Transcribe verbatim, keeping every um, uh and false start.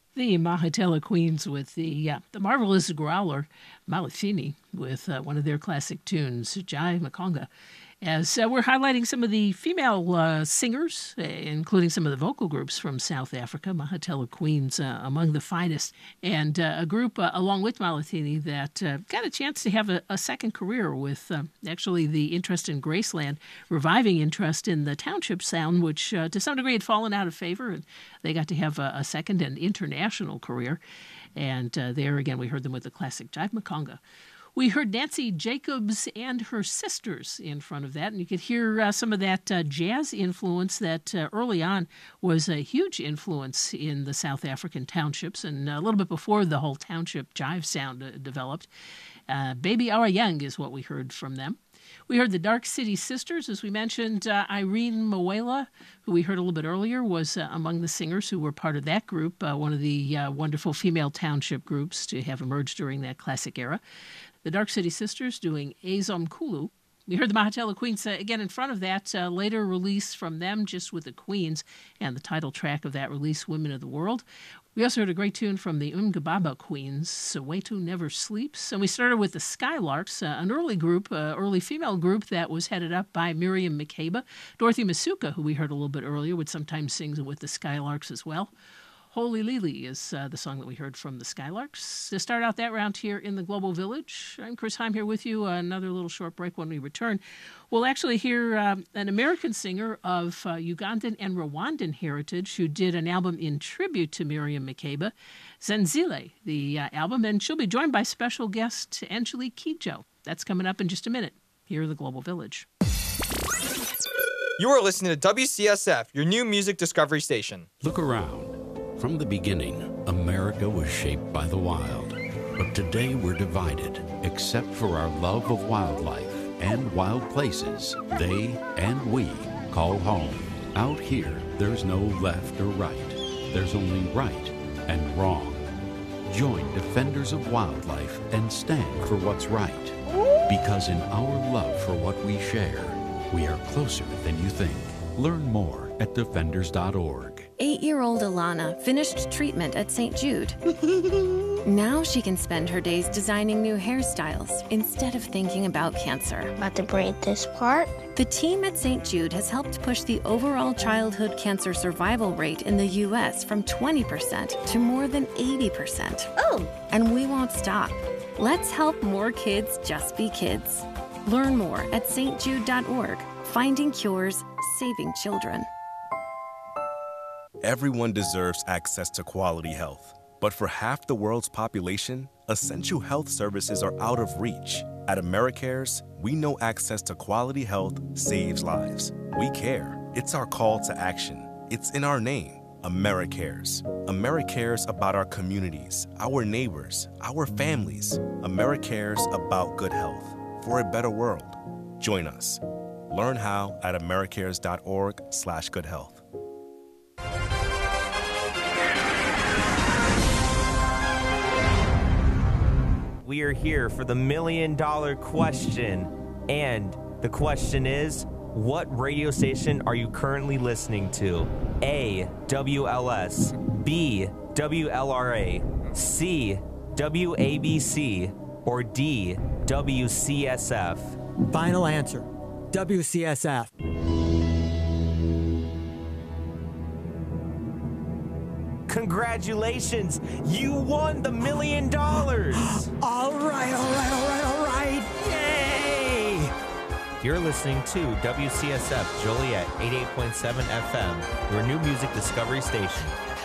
The Mahatela Queens with the uh, the marvelous growler Malatini with uh, one of their classic tunes, Jai Makonga. As uh, we're highlighting some of the female uh, singers, uh, including some of the vocal groups from South Africa, Mahatela Queens uh, among the finest, and uh, a group uh, along with Malatini that uh, got a chance to have a, a second career with uh, actually the interest in Graceland, reviving interest in the township sound, which uh, to some degree had fallen out of favor, and they got to have a, a second and international career. And uh, there again, we heard them with the classic Jive Makonga. We heard Nancy Jacobs and her sisters in front of that, and you could hear uh, some of that uh, jazz influence that uh, early on was a huge influence in the South African townships, and a little bit before the whole township jive sound uh, developed. Uh, Baby Our Young is what we heard from them. We heard the Dark City Sisters, as we mentioned. uh, Irene Mawela, who we heard a little bit earlier, was uh, among the singers who were part of that group, uh, one of the uh, wonderful female township groups to have emerged during that classic era. The Dark City Sisters doing Azom Kulu. We heard the Mahatela Queens uh, again in front of that, uh, later release from them just with the Queens, and the title track of that release, Women of the World. We also heard a great tune from the Umgababa Queens, Soweto Never Sleeps. And we started with the Skylarks, uh, an early group, uh, early female group that was headed up by Miriam Makeba. Dorothy Masuka, who we heard a little bit earlier, would sometimes sing with the Skylarks as well. Holy Lily is uh, the song that we heard from the Skylarks. To start out that round here in the Global Village, I'm Chris Heim here with you. Uh, another little short break. When we return, we'll actually hear um, an American singer of uh, Ugandan and Rwandan heritage who did an album in tribute to Miriam Makeba, Zenzile, the uh, album, and she'll be joined by special guest Angelique Kidjo. That's coming up in just a minute here in the Global Village. You are listening to W C S F, your new music discovery station. Look around. From the beginning, America was shaped by the wild. But today we're divided, except for our love of wildlife and wild places they and we call home. Out here, there's no left or right. There's only right and wrong. Join Defenders of Wildlife and stand for what's right. Because in our love for what we share, we are closer than you think. Learn more at defenders dot org. Eight-year-old Alana finished treatment at Saint Jude. Now she can spend her days designing new hairstyles instead of thinking about cancer. About to braid this part. The team at Saint Jude has helped push the overall childhood cancer survival rate in the U S from twenty percent to more than eighty percent. Oh! And we won't stop. Let's help more kids just be kids. Learn more at S T jude dot org. Finding cures, saving children. Everyone deserves access to quality health. But for half the world's population, essential health services are out of reach. At AmeriCares, we know access to quality health saves lives. We care. It's our call to action. It's in our name, AmeriCares. AmeriCares about our communities, our neighbors, our families. AmeriCares about good health for a better world. Join us. Learn how at americares dot org slash good health. We are here for the million dollar question. And the question is, what radio station are you currently listening to? A, W L S, B, W L R A, C, W A B C, or D, W C S F? Final answer, W C S F. Congratulations! You won the million dollars! All right, all right, all right, all right! Yay! You're listening to W C S F Joliet eighty-eight point seven F M, your new music discovery station.